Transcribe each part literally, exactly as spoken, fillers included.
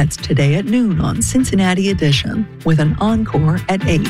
That's today at noon on Cincinnati Edition, with an encore at eight.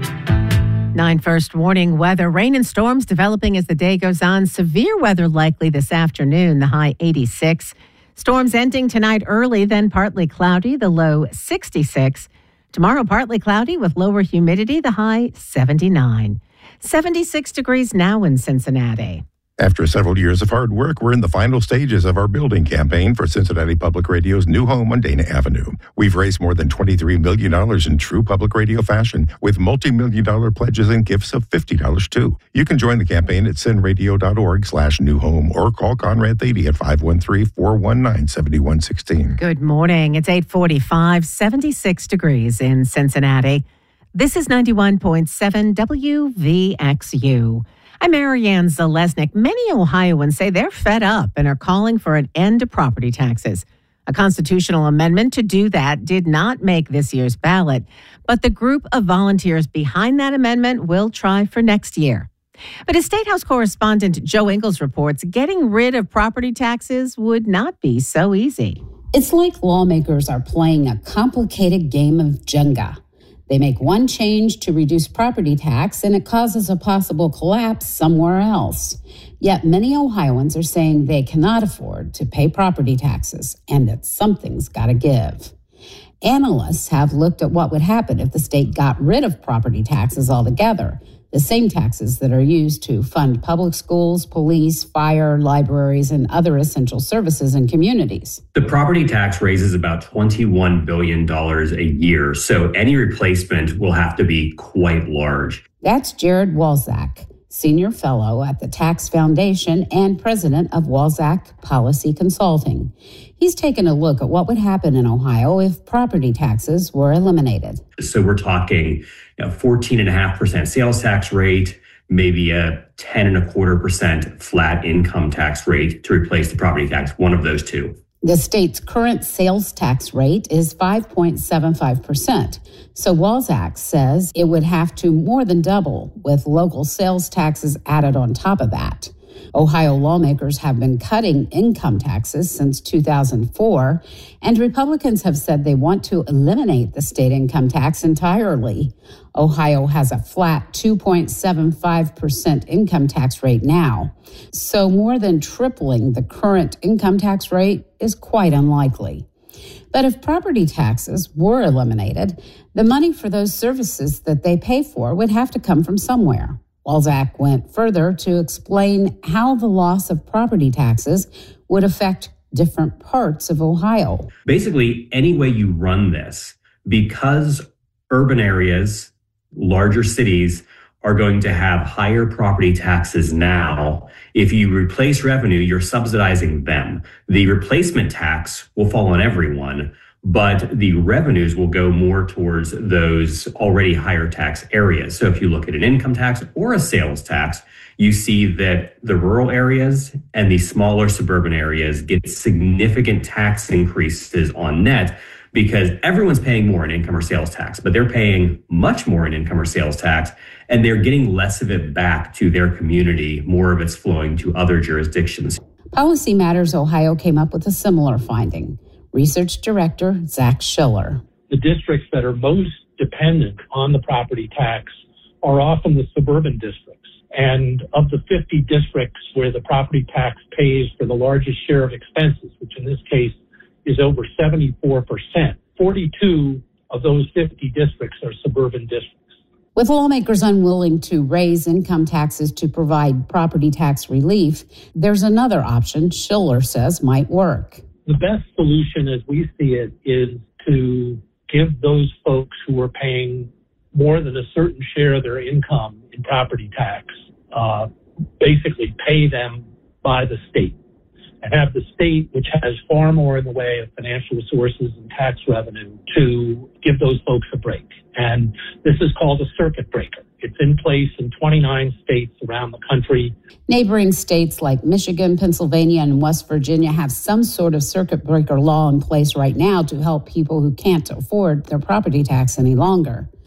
nine first warning weather. Rain and storms developing as the day goes on. Severe weather likely this afternoon, the high eighty-six. Storms ending tonight early, then partly cloudy, the low sixty-six. Tomorrow, partly cloudy with lower humidity, the high seventy-nine. seventy-six degrees now in Cincinnati. After several years of hard work, we're in the final stages of our building campaign for Cincinnati Public Radio's new home on Dana Avenue. We've raised more than twenty-three million dollars in true public radio fashion, with multi-million dollar pledges and gifts of fifty dollars too. You can join the campaign at cinradio.org slash new home or call Conrad Thady at five one three, four one nine, seven one one six. Good morning. It's eight forty-five, seventy-six degrees in Cincinnati. This is ninety-one point seven W V X U. I'm Marianne Zalesnik. Many Ohioans say they're fed up and are calling for an end to property taxes. A constitutional amendment to do that did not make this year's ballot, but the group of volunteers behind that amendment will try for next year. But as State House correspondent Joe Ingles reports, getting rid of property taxes would not be so easy. It's like lawmakers are playing a complicated game of Jenga. They make one change to reduce property tax, and it causes a possible collapse somewhere else. Yet many Ohioans are saying they cannot afford to pay property taxes, and that something's got to give. Analysts have looked at what would happen if the state got rid of property taxes altogether, the same taxes that are used to fund public schools, police, fire, libraries, and other essential services in communities. The property tax raises about twenty-one billion dollars a year, so any replacement will have to be quite large. That's Jared Walczak, Senior Fellow at the Tax Foundation and President of Walczak Policy Consulting. He's taken a look at what would happen in Ohio if property taxes were eliminated. So we're talking you know, fourteen point five percent sales tax rate, maybe a ten and a quarter percent flat income tax rate to replace the property tax, one of those two. The state's current sales tax rate is five point seven five percent. So Walczak says it would have to more than double with local sales taxes added on top of that. Ohio lawmakers have been cutting income taxes since two thousand four, and Republicans have said they want to eliminate the state income tax entirely. Ohio has a flat two point seven five percent income tax rate now, so more than tripling the current income tax rate is quite unlikely. But if property taxes were eliminated, the money for those services that they pay for would have to come from somewhere. Walczak went further to explain how the loss of property taxes would affect different parts of Ohio. Basically, any way you run this, because urban areas, larger cities, are going to have higher property taxes now, if you replace revenue, you're subsidizing them. The replacement tax will fall on everyone, but the revenues will go more towards those already higher tax areas. So if you look at an income tax or a sales tax, you see that the rural areas and the smaller suburban areas get significant tax increases on net because everyone's paying more in income or sales tax, but they're paying much more in income or sales tax, and they're getting less of it back to their community. More of it's flowing to other jurisdictions. Policy Matters Ohio came up with a similar finding. Research Director Zach Schiller. The districts that are most dependent on the property tax are often the suburban districts. And of the fifty districts where the property tax pays for the largest share of expenses, which in this case is over seventy-four percent, forty-two of those fifty districts are suburban districts. With lawmakers unwilling to raise income taxes to provide property tax relief, there's another option Schiller says might work. The best solution as we see it is to give those folks who are paying more than a certain share of their income in property tax, uh, basically pay them by the state, and have the state, which has far more in the way of financial resources and tax revenue, to give those folks a break. And this is called a circuit breaker. It's in place in twenty-nine states around the country. Neighboring states like Michigan, Pennsylvania, and West Virginia have some sort of circuit breaker law in place right now to help people who can't afford their property tax any longer.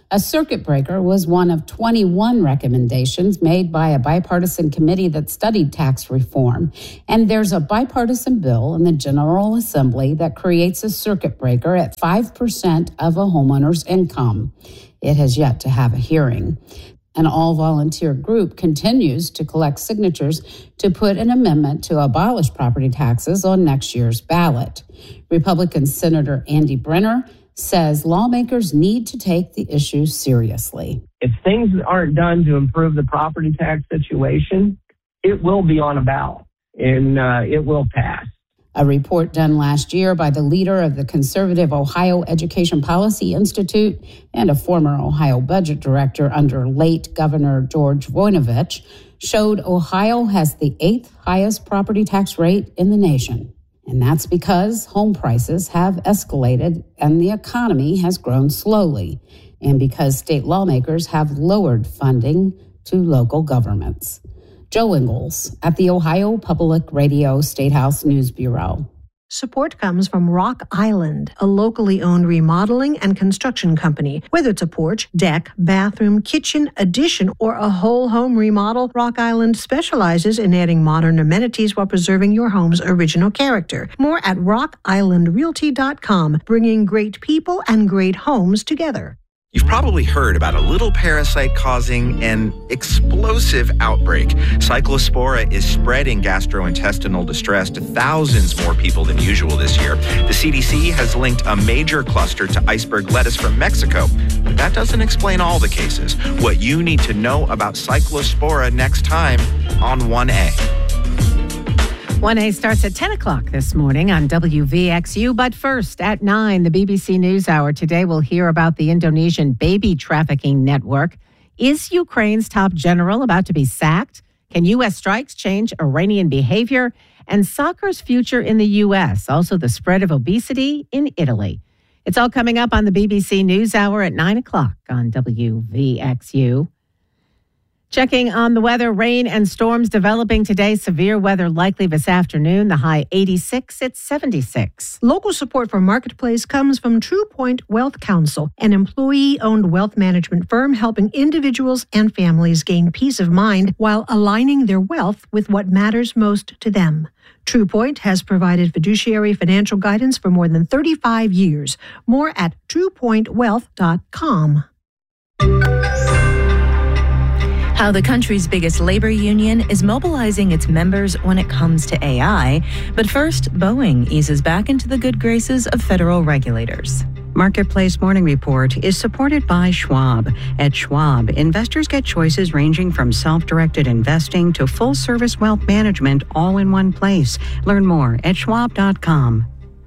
A circuit breaker was one of twenty-one recommendations made by a bipartisan committee that studied tax reform. And there's a bipartisan bill in the General Assembly that creates a circuit breaker at five percent of a homeowner's income. It has yet to have a hearing. An all-volunteer group continues to collect signatures to put an amendment to abolish property taxes on next year's ballot. Republican Senator Andy Brenner says lawmakers need to take the issue seriously. If things aren't done to improve the property tax situation, it will be on a ballot and uh, it will pass. A report done last year by the leader of the conservative Ohio Education Policy Institute and a former Ohio budget director under late Governor George Voinovich showed Ohio has the eighth highest property tax rate in the nation. And that's because home prices have escalated and the economy has grown slowly, and because state lawmakers have lowered funding to local governments. Joe Ingles at the Ohio Public Radio Statehouse News Bureau. Support comes from Rock Island, a locally owned remodeling and construction company. Whether it's a porch, deck, bathroom, kitchen, addition, or a whole home remodel, Rock Island specializes in adding modern amenities while preserving your home's original character. More at rock island realty dot com, bringing great people and great homes together. You've probably heard about a little parasite causing an explosive outbreak. Cyclospora is spreading gastrointestinal distress to thousands more people than usual this year. The C D C has linked a major cluster to iceberg lettuce from Mexico, but that doesn't explain all the cases. What you need to know about Cyclospora next time on one A. one A starts at ten o'clock this morning on W V X U. But first, at nine, the B B C NewsHour. Today we'll hear about the Indonesian baby trafficking network. Is Ukraine's top general about to be sacked? Can U S strikes change Iranian behavior? And soccer's future in the U S. Also, the spread of obesity in Italy. It's all coming up on the B B C NewsHour at nine o'clock on W V X U. Checking on the weather, rain and storms developing today. Severe weather likely this afternoon. The high eighty-six, it's seventy-six. Local support for Marketplace comes from True Point Wealth Counsel, an employee-owned wealth management firm helping individuals and families gain peace of mind while aligning their wealth with what matters most to them. True Point has provided fiduciary financial guidance for more than thirty-five years. More at true point wealth dot com. How the country's biggest labor union is mobilizing its members when it comes to A I. But first, Boeing eases back into the good graces of federal regulators. Marketplace Morning Report is supported by Schwab. At Schwab, investors get choices ranging from self-directed investing to full-service wealth management all in one place. Learn more at schwab dot com.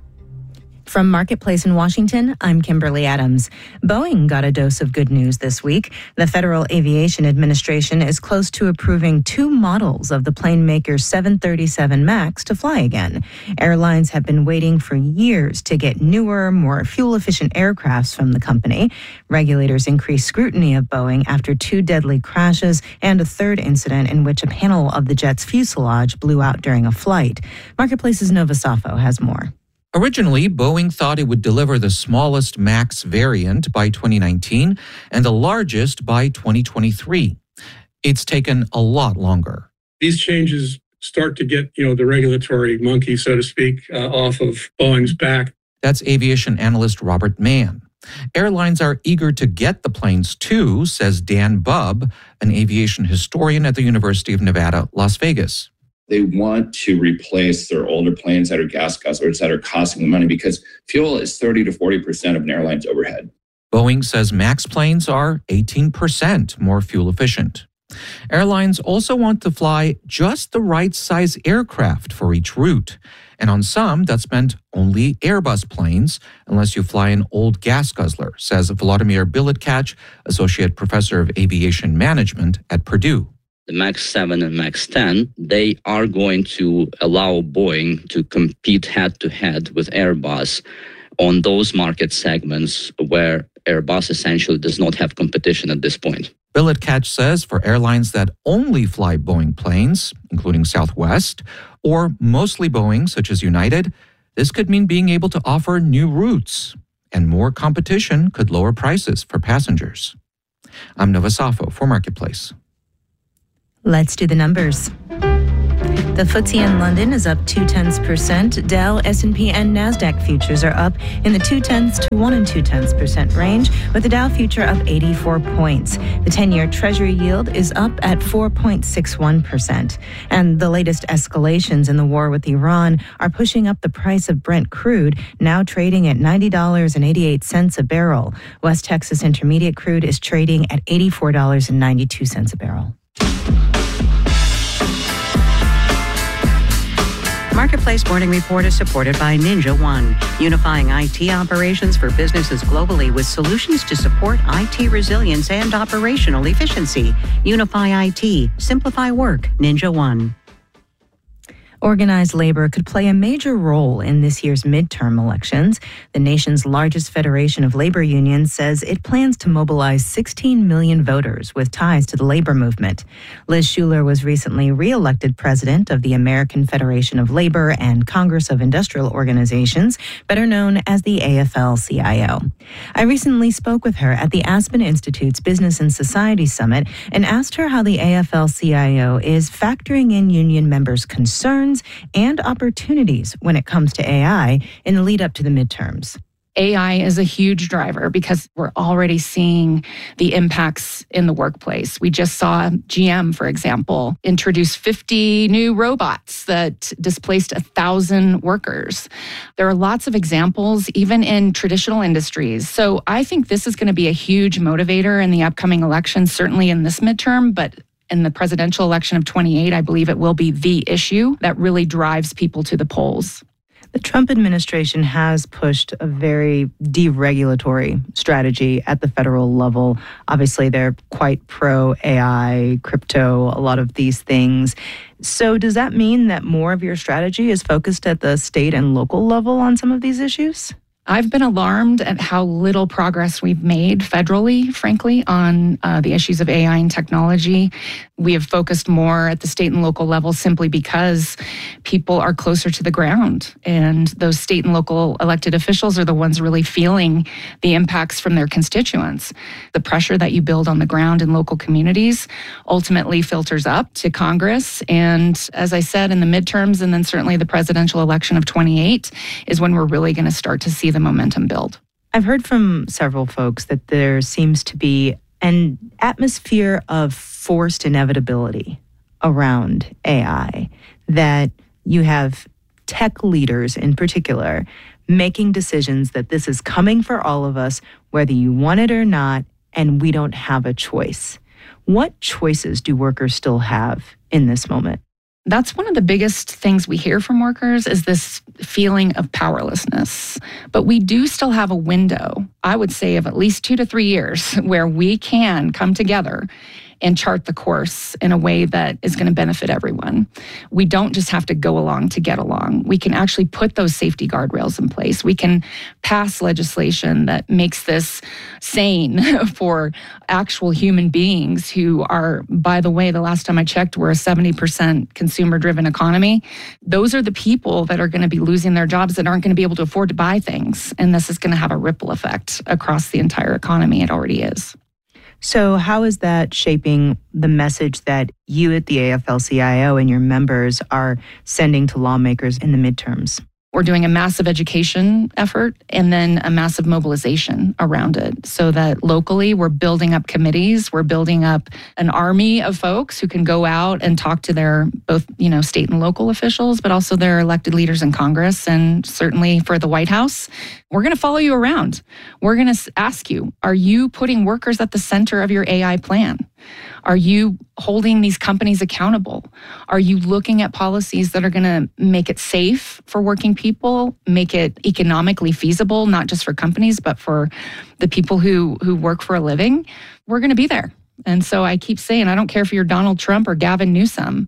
From Marketplace in Washington, I'm Kimberly Adams. Boeing got a dose of good news this week. The Federal Aviation Administration is close to approving two models of the plane maker's seven thirty-seven MAX to fly again. Airlines have been waiting for years to get newer, more fuel-efficient aircrafts from the company. Regulators increased scrutiny of Boeing after two deadly crashes and a third incident in which a panel of the jet's fuselage blew out during a flight. Marketplace's Nova Safo has more. Originally, Boeing thought it would deliver the smallest MAX variant by twenty nineteen and the largest by twenty twenty-three. It's taken a lot longer. These changes start to get, you know, the regulatory monkey, so to speak, uh, off of Boeing's back. That's aviation analyst Robert Mann. Airlines are eager to get the planes too, says Dan Bubb, an aviation historian at the University of Nevada, Las Vegas. They want to replace their older planes that are gas guzzlers that are costing them money because fuel is thirty to forty percent of an airline's overhead. Boeing says MAX planes are eighteen percent more fuel efficient. Airlines also want to fly just the right size aircraft for each route. And on some, that's meant only Airbus planes, unless you fly an old gas guzzler, says Vladimir Biletkach, associate professor of aviation management at Purdue. The MAX seven and MAX ten, they are going to allow Boeing to compete head-to-head with Airbus on those market segments where Airbus essentially does not have competition at this point. Biletkach says for airlines that only fly Boeing planes, including Southwest, or mostly Boeing, such as United, this could mean being able to offer new routes. and more competition could lower prices for passengers. I'm Nova Safo for Marketplace. Let's do the numbers. The F T S E in London is up two tenths percent. Dow, S and P, and NASDAQ futures are up in the two tenths to one and two tenths percent range, with the Dow future up eighty-four points. The ten-year Treasury yield is up at four point six one percent. And the latest escalations in the war with Iran are pushing up the price of Brent crude, now trading at ninety dollars and eighty-eight cents a barrel. West Texas Intermediate crude is trading at eighty-four dollars and ninety-two cents a barrel. Marketplace Morning Report is supported by Ninja One, unifying I T operations for businesses globally with solutions to support I T resilience and operational efficiency. Unify I T, simplify work, Ninja One. Organized labor could play a major role in this year's midterm elections. The nation's largest federation of labor unions says it plans to mobilize sixteen million voters with ties to the labor movement. Liz Shuler was recently re-elected president of the American Federation of Labor and Congress of Industrial Organizations, better known as the A F L C I O. I recently spoke with her at the Aspen Institute's Business and Society Summit and asked her how the A F L C I O is factoring in union members' concerns and opportunities when it comes to A I in the lead up to the midterms. A I is a huge driver because we're already seeing the impacts in the workplace. We just saw G M, for example, introduce fifty new robots that displaced one thousand workers. There are lots of examples, even in traditional industries. So I think this is going to be a huge motivator in the upcoming election, certainly in this midterm, but in the presidential election of twenty-eight, I believe it will be the issue that really drives people to the polls. The Trump administration has pushed a very deregulatory strategy at the federal level. Obviously, they're quite pro-A I, crypto, a lot of these things. So does that mean that more of your strategy is focused at the state and local level on some of these issues? I've been alarmed at how little progress we've made federally, frankly, on uh, the issues of A I and technology. We have focused more at the state and local level simply because people are closer to the ground. And those state and local elected officials are the ones really feeling the impacts from their constituents. The pressure that you build on the ground in local communities ultimately filters up to Congress. And as I said, in the midterms and then certainly the presidential election of twenty-eight is when we're really going to start to see the momentum build. I've heard from several folks that there seems to be an atmosphere of forced inevitability around A I, that you have tech leaders in particular making decisions that this is coming for all of us, whether you want it or not, and we don't have a choice. What choices do workers still have in this moment? That's one of the biggest things we hear from workers is this feeling of powerlessness. But we do still have a window, I would say, of at least two to three years where we can come together and chart the course in a way that is going to benefit everyone. We don't just have to go along to get along. We can actually put those safety guardrails in place. We can pass legislation that makes this sane for actual human beings who are, by the way, the last time I checked, we're a seventy percent consumer-driven economy. Those are the people that are going to be losing their jobs that aren't going to be able to afford to buy things. And this is going to have a ripple effect across the entire economy. It already is. So how is that shaping the message that you at the A F L C I O and your members are sending to lawmakers in the midterms? We're doing a massive education effort and then a massive mobilization around it so that locally we're building up committees, we're building up an army of folks who can go out and talk to their both, you know, state and local officials, but also their elected leaders in Congress and certainly for the White House. We're going to follow you around. We're going to ask you, are you putting workers at the center of your A I plan? Are you holding these companies accountable? Are you looking at policies that are going to make it safe for working people, make it economically feasible, not just for companies, but for the people who, who work for a living? We're going to be there. And so I keep saying, I don't care if you're Donald Trump or Gavin Newsom,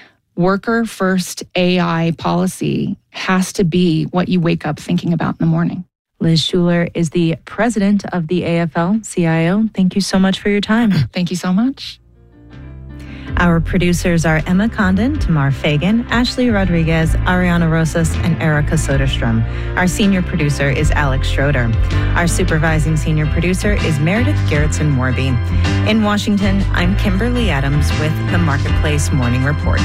worker first A I policy has to be what you wake up thinking about in the morning. Liz Shuler is the president of the A F L C I O. Thank you so much for your time. Thank you so much. Our producers are Emma Condon, Tamar Fagan, Ashley Rodriguez, Ariana Rosas, and Erica Soderstrom. Our senior producer is Alex Schroeder. Our supervising senior producer is Meredith Gerritsen Warby. In Washington, I'm Kimberly Adams with the Marketplace Morning Report.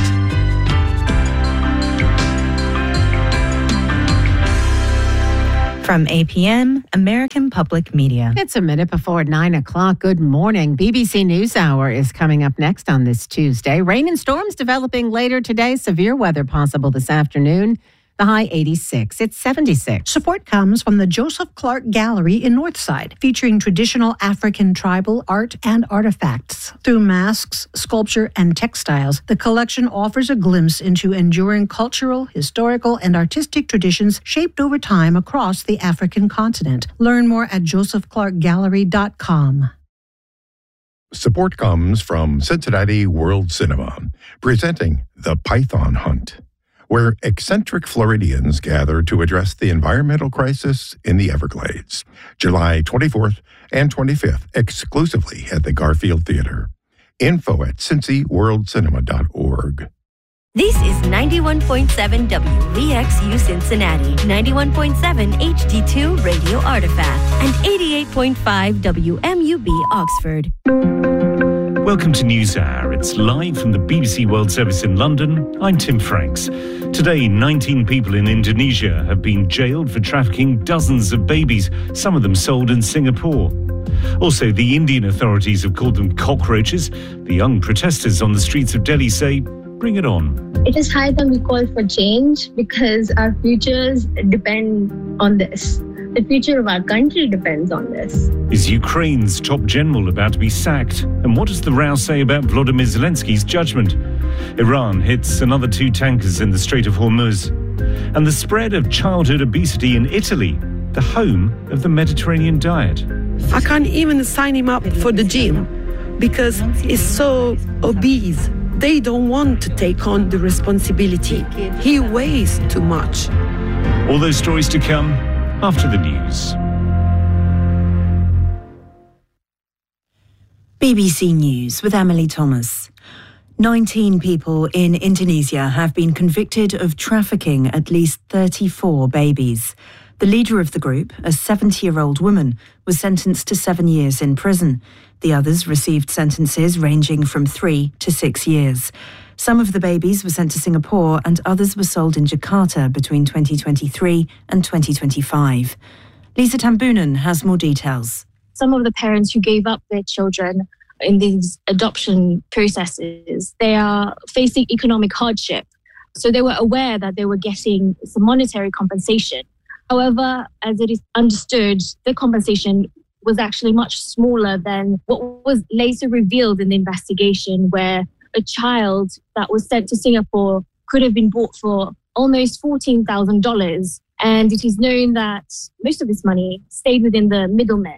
From A P M, American Public Media. It's a minute before nine o'clock. Good morning. B B C NewsHour is coming up next on this Tuesday. Rain and storms developing later today. Severe weather possible this afternoon. The high eighty-six. It's seventy-six. Support comes from the Joseph Clark Gallery in Northside, featuring traditional African tribal art and artifacts. Through masks, sculpture, and textiles, the collection offers a glimpse into enduring cultural, historical, and artistic traditions shaped over time across the African continent. Learn more at joseph clark gallery dot com. Support comes from Cincinnati World Cinema, presenting The Python Hunt, where eccentric Floridians gather to address the environmental crisis in the Everglades. July twenty-fourth and twenty-fifth, exclusively at the Garfield Theater. Info at cincy world cinema dot org. This is ninety-one point seven W V X U Cincinnati, ninety-one point seven H D two Radio Artifact, and eighty-eight point five W M U B Oxford. Welcome to NewsHour. It's live from the B B C World Service in London. I'm Tim Franks. Today, nineteen people in Indonesia have been jailed for trafficking dozens of babies, some of them sold in Singapore. Also, the Indian authorities have called them cockroaches. The young protesters on the streets of Delhi say, bring it on. It is high time we call for change because our futures depend on this. The future of our country depends on this. Is Ukraine's top general about to be sacked? And what does the row say about Volodymyr Zelensky's judgment? Iran hits another two tankers in the Strait of Hormuz. And the spread of childhood obesity in Italy, the home of the Mediterranean diet. I can't even sign him up for the gym because he's so obese. They don't want to take on the responsibility. He weighs too much. All those stories to come after the news. B B C News with Emily Thomas. nineteen people in Indonesia have been convicted of trafficking at least thirty-four babies. The leader of the group, a seventy-year-old woman, was sentenced to seven years in prison. The others received sentences ranging from three to six years. Some of the babies were sent to Singapore and others were sold in Jakarta between twenty twenty-three and twenty twenty-five. Lisa Tambunan has more details. Some of the parents who gave up their children in these adoption processes, they are facing economic hardship. So they were aware that they were getting some monetary compensation. However, as it is understood, the compensation was actually much smaller than what was later revealed in the investigation, where a child that was sent to Singapore could have been bought for almost fourteen thousand dollars. And it is known that most of this money stayed within the middlemen.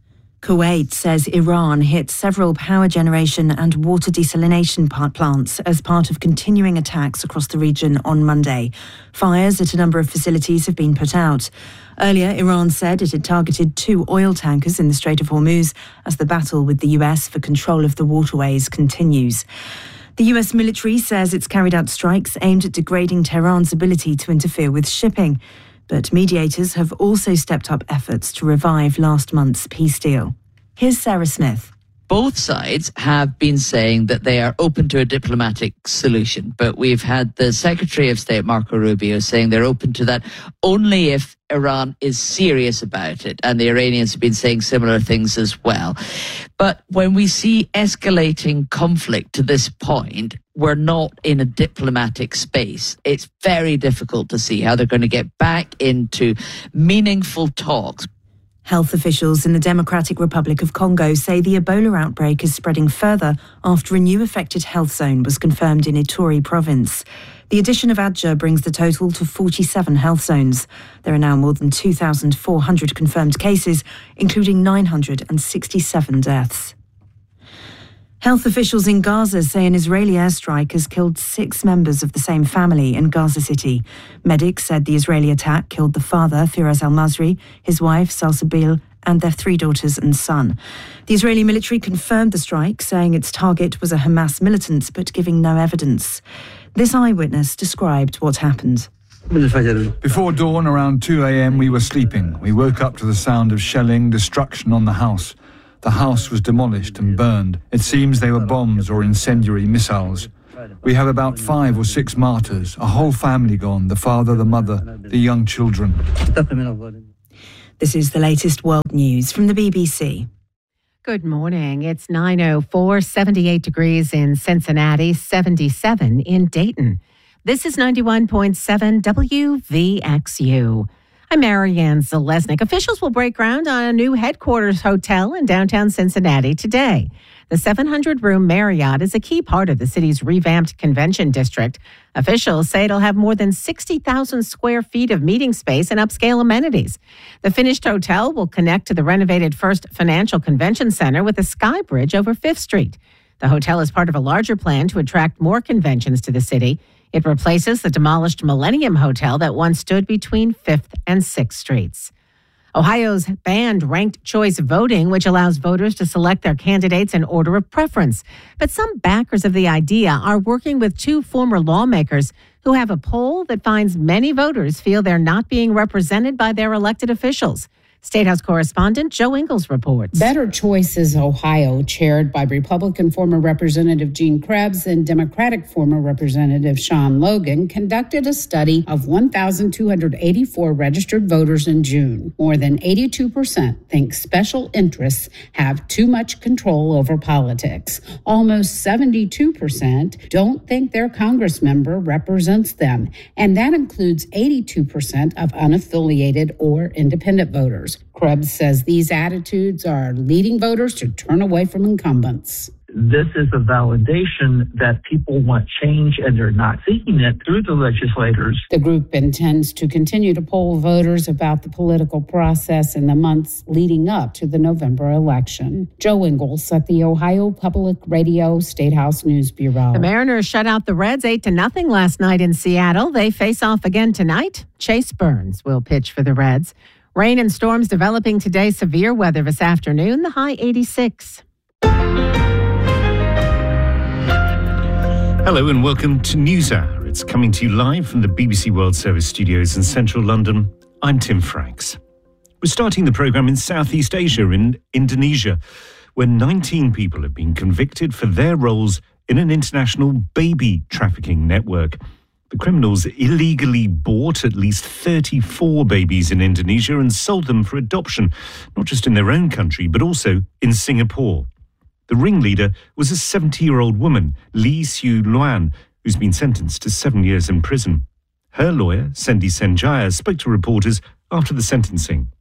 Kuwait says Iran hit several power generation and water desalination plants as part of continuing attacks across the region on Monday. Fires at a number of facilities have been put out. Earlier, Iran said it had targeted two oil tankers in the Strait of Hormuz as the battle with the U S for control of the waterways continues. The U S military says it's carried out strikes aimed at degrading Tehran's ability to interfere with shipping. But mediators have also stepped up efforts to revive last month's peace deal. Here's Sarah Smith. Both sides have been saying that they are open to a diplomatic solution, but we've had the Secretary of State, Marco Rubio, saying they're open to that only if Iran is serious about it, and the Iranians have been saying similar things as well. But when we see escalating conflict to this point, we're not in a diplomatic space. It's very difficult to see how they're going to get back into meaningful talks. Health officials in the Democratic Republic of Congo say the Ebola outbreak is spreading further after a new affected health zone was confirmed in Ituri province. The addition of Adja brings the total to forty-seven health zones. There are now more than two thousand four hundred confirmed cases, including nine hundred sixty-seven deaths. Health officials in Gaza say an Israeli airstrike has killed six members of the same family in Gaza City. Medics said the Israeli attack killed the father, Firaz al-Masri, his wife, Salsabil, and their three daughters and son. The Israeli military confirmed the strike, saying its target was a Hamas militant, but giving no evidence. This eyewitness described what happened. Before dawn, around two a.m, we were sleeping. We woke up to the sound of shelling, destruction on the house. The house was demolished and burned. It seems they were bombs or incendiary missiles. We have about five or six martyrs, a whole family gone, the father, the mother, the young children. This is the latest world news from the B B C. Good morning. It's nine oh four, seventy-eight degrees in Cincinnati, seventy-seven in Dayton. This is ninety-one point seven W V X U. I'm Marianne Zalesnik. Officials will break ground on a new headquarters hotel in downtown Cincinnati today. The seven hundred room Marriott is a key part of the city's revamped convention district. Officials say it'll have more than sixty thousand square feet of meeting space and upscale amenities. The finished hotel will connect to the renovated First Financial Convention Center with a sky bridge over Fifth Street. The hotel is part of a larger plan to attract more conventions to the city. It replaces the demolished Millennium Hotel that once stood between Fifth and Sixth Streets. Ohio's banned ranked choice voting, which allows voters to select their candidates in order of preference. But some backers of the idea are working with two former lawmakers who have a poll that finds many voters feel they're not being represented by their elected officials. State House correspondent Joe Ingles reports. Better Choices Ohio, chaired by Republican former Representative Gene Krebs and Democratic former Representative Sean Logan, conducted a study of one thousand two hundred eighty-four registered voters in June. More than eighty-two percent think special interests have too much control over politics. Almost seventy-two percent don't think their Congress member represents them, and that includes eighty-two percent of unaffiliated or independent voters. Krebs says these attitudes are leading voters to turn away from incumbents. This is a validation that people want change and they're not seeking it through the legislators. The group intends to continue to poll voters about the political process in the months leading up to the November election. Joe Ingles at the Ohio Public Radio State House News Bureau. The Mariners shut out the Reds eight to nothing last night in Seattle. They face off again tonight. Chase Burns will pitch for the Reds. Rain and storms developing today. Severe weather this afternoon. The high eighty-six. Hello and welcome to NewsHour. It's coming to you live from the B B C World Service studios in central London. I'm Tim Franks. We're starting the programme in Southeast Asia, in Indonesia, where nineteen people have been convicted for their roles in an international baby trafficking network. The criminals illegally bought at least thirty-four babies in Indonesia and sold them for adoption, not just in their own country, but also in Singapore. The ringleader was a seventy-year-old woman, Lee Siu Luan, who's been sentenced to seven years in prison. Her lawyer, Sendi Senjaya, spoke to reporters after the sentencing.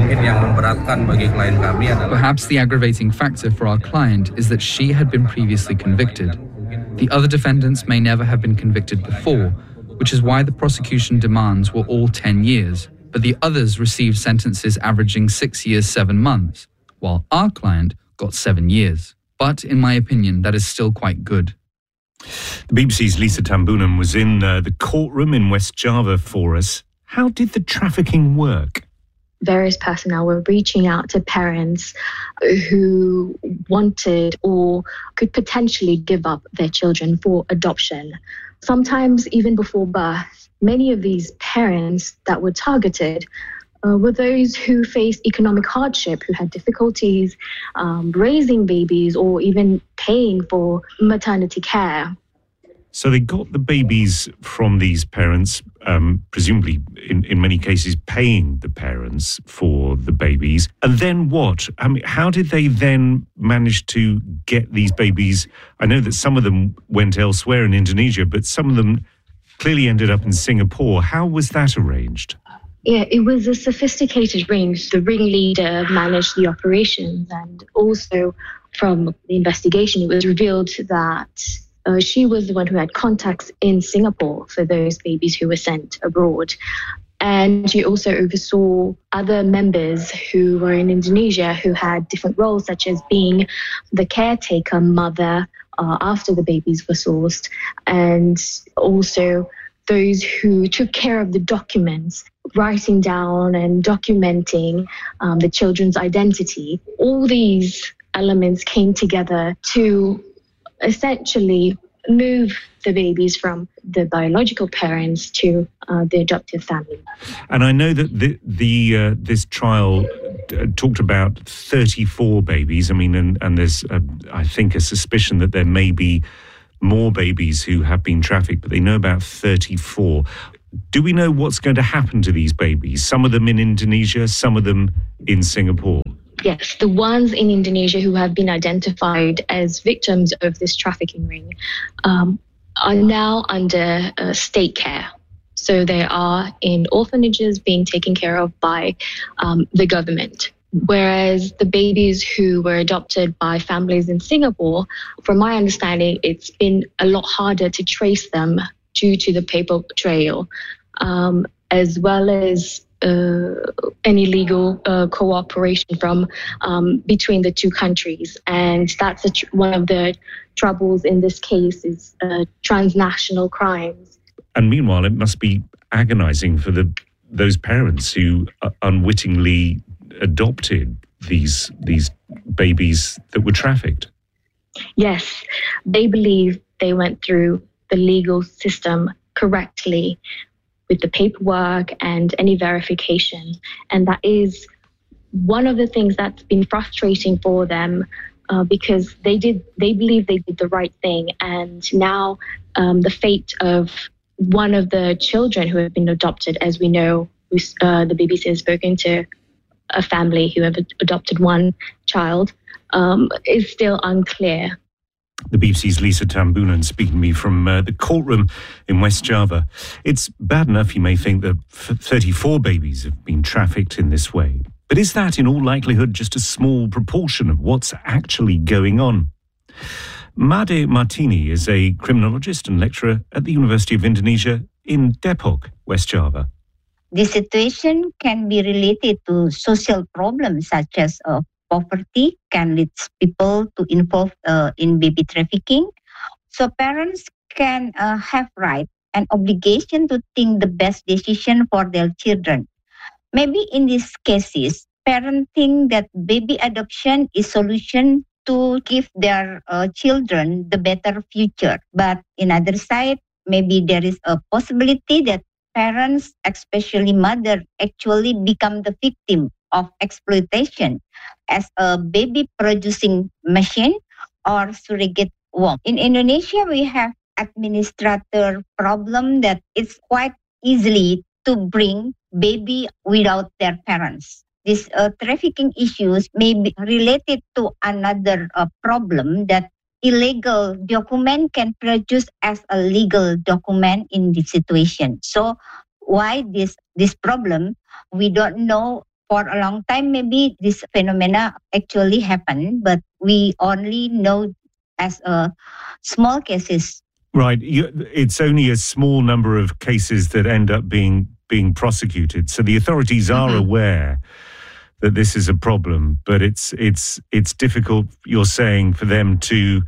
Perhaps the aggravating factor for our client is that she had been previously convicted. The other defendants may never have been convicted before, which is why the prosecution demands were all ten years, but the others received sentences averaging six years, seven months, while our client got seven years. But in my opinion, that is still quite good. The B B C's Lisa Tambunan was in uh, the courtroom in West Java for us. How did the trafficking work? Various personnel were reaching out to parents who wanted or could potentially give up their children for adoption. Sometimes even before birth, many of these parents that were targeted uh, were those who faced economic hardship, who had difficulties um, raising babies or even paying for maternity care. So they got the babies from these parents, um, presumably in, in many cases paying the parents for the babies. And then what? I mean, how did they then manage to get these babies? I know that some of them went elsewhere in Indonesia, but some of them clearly ended up in Singapore. How was that arranged? Yeah, it was a sophisticated ring. The ringleader managed the operations, and also from the investigation, it was revealed that Uh, she was the one who had contacts in Singapore for those babies who were sent abroad. And she also oversaw other members who were in Indonesia who had different roles, such as being the caretaker mother uh, after the babies were sourced, and also those who took care of the documents writing down and documenting um, the children's identity. All these elements came together to essentially move the babies from the biological parents to uh, the adoptive family. And I know that the, the uh, this trial uh, talked about thirty-four babies. I mean, and, and there's, a, I think, a suspicion that there may be more babies who have been trafficked, but they know about thirty-four. Do we know what's going to happen to these babies? Some of them in Indonesia, some of them in Singapore. Yes, the ones in Indonesia who have been identified as victims of this trafficking ring um, are now under uh, state care. So they are in orphanages being taken care of by um, the government. Whereas the babies who were adopted by families in Singapore, from my understanding, it's been a lot harder to trace them due to the paper trail, um, as well as uh, any legal uh, cooperation from um, between the two countries. And that's a tr- one of the troubles in this case is uh, transnational crimes. And meanwhile, it must be agonizing for the those parents who uh, unwittingly adopted these these babies that were trafficked. Yes, they believe they went through the legal system correctly with the paperwork and any verification. And that is one of the things that's been frustrating for them uh, because they did they believe they did the right thing. And now um, the fate of one of the children who have been adopted, as we know, uh, the B B C has spoken to a family who have adopted one child, um, is still unclear. The B B C's Lisa Tambunan speaking to me from uh, the courtroom in West Java. It's bad enough, you may think, that thirty-four babies have been trafficked in this way. But is that, in all likelihood, just a small proportion of what's actually going on? Made Martini is a criminologist and lecturer at the University of Indonesia in Depok, West Java. This situation can be related to social problems such as uh, poverty can lead people to involve uh, in baby trafficking. So parents can uh, have right and obligation to think the best decision for their children. Maybe in these cases, parents think that baby adoption is solution to give their uh, children the better future. But in other side, maybe there is a possibility that parents, especially mother, actually become the victim of exploitation as a baby producing machine or surrogate womb. In Indonesia, we have administrator problem that it's quite easily to bring baby without their parents. These uh, trafficking issues may be related to another uh, problem that illegal document can produce as a legal document in this situation. So why this this problem? We don't know. For a long time, maybe this phenomena actually happened, but we only know as uh, small cases. Right. You, it's only a small number of cases that end up being being prosecuted. So the authorities are mm-hmm. aware that this is a problem, but it's it's it's difficult, you're saying, for them to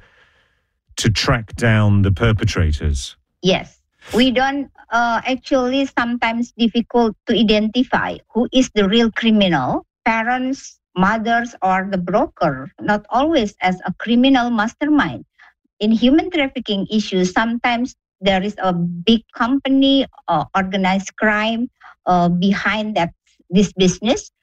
to track down the perpetrators. Yes. We don't uh, actually sometimes difficult to identify who is the real criminal, parents, mothers, or the broker, not always as a criminal mastermind. In human trafficking issues, sometimes there is a big company or organized crime uh, behind that this business.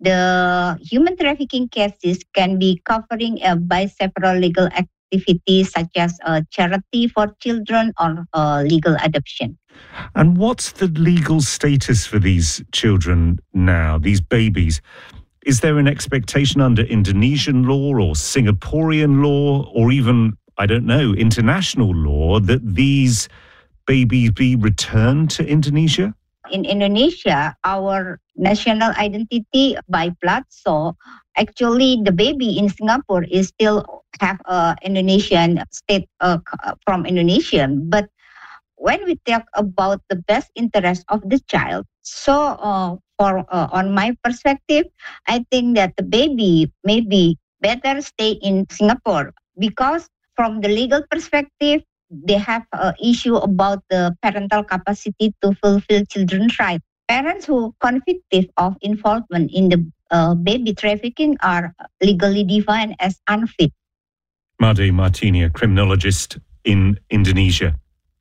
The human trafficking cases can be covering uh, by several legal activities. Activities such as uh, charity for children or uh, legal adoption. And what's the legal status for these children now, these babies? Is there an expectation under Indonesian law or Singaporean law or even, I don't know, international law that these babies be returned to Indonesia? In Indonesia, our national identity by blood, so actually the baby in Singapore is still have a Indonesian state uh, from Indonesia. But when we talk about the best interest of the child, so uh, for uh, on my perspective, I think that the baby maybe better stay in Singapore because from the legal perspective, they have an issue about the parental capacity to fulfill children's rights. parents who convicted of involvement in the uh, baby trafficking are legally defined as unfit. Made Martini, a criminologist in Indonesia.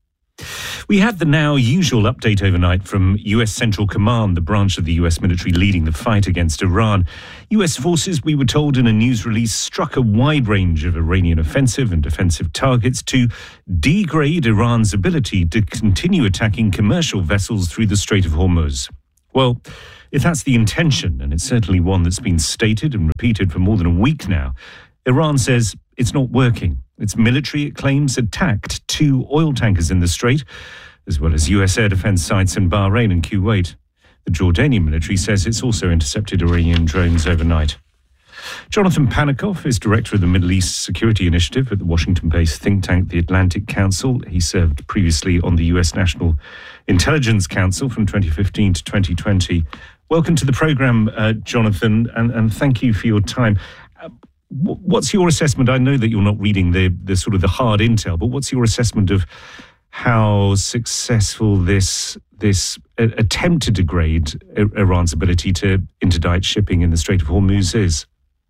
We had the now usual update overnight from U S Central Command, the branch of the U S military leading the fight against Iran. U S forces, we were told in a news release, struck a wide range of Iranian offensive and defensive targets to degrade Iran's ability to continue attacking commercial vessels through the Strait of Hormuz. Well, if that's the intention, and it's certainly one that's been stated and repeated for more than a week now, Iran says it's not working. Its military, it claims, attacked two oil tankers in the Strait, as well as U S air defense sites in Bahrain and Kuwait. The Jordanian military says it's also intercepted Iranian drones overnight. Jonathan Panikoff is director of the Middle East Security Initiative at the Washington-based think tank, the Atlantic Council. He served previously on the U S National Intelligence Council from twenty fifteen to twenty twenty. Welcome to the programme, uh, Jonathan, and, and thank you for your time. Uh, What's your assessment? I know that you're not reading the, the sort of the hard intel, but what's your assessment of how successful this this attempt to degrade Iran's ability to interdict shipping in the Strait of Hormuz is?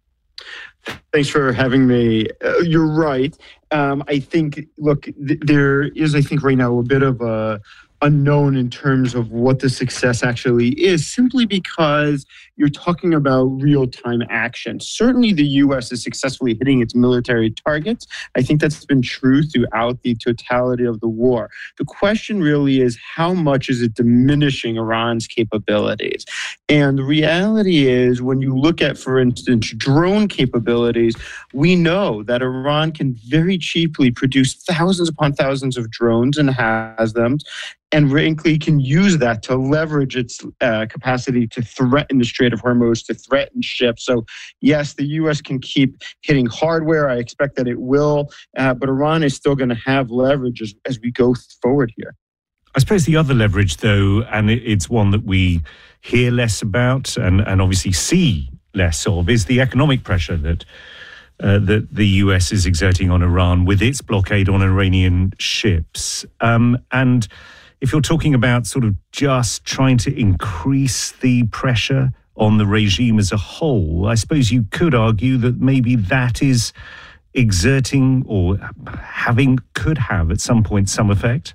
Thanks for having me. Uh, you're right. Um, I think, look, th- there is, I think, right now a bit of a unknown in terms of what the success actually is, simply because you're talking about real-time action. Certainly the U S is successfully hitting its military targets. I think that's been true throughout the totality of the war. The question really is, how much is it diminishing Iran's capabilities? And the reality is, when you look at, for instance, drone capabilities, we know that Iran can very cheaply produce thousands upon thousands of drones and has them, and frankly can use that to leverage its uh, capacity to threaten the Strait of Hormuz, to threaten ships. So yes, the U S can keep hitting hardware. I expect that it will, uh, but Iran is still going to have leverage as, as we go forward here. I suppose the other leverage, though, and it's one that we hear less about and, and obviously see less of, is the economic pressure that uh, that the U S is exerting on Iran with its blockade on Iranian ships. Um, and if you're talking about sort of just trying to increase the pressure on the regime as a whole, I suppose you could argue that maybe that is exerting or having, could have at some point some effect.